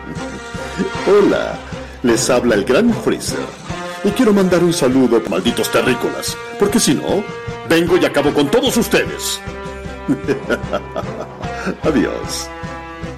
Hola, les habla el Gran Freezer. Y quiero mandar un saludo, malditos terrícolas, porque si no, vengo y acabo con todos ustedes. Adiós.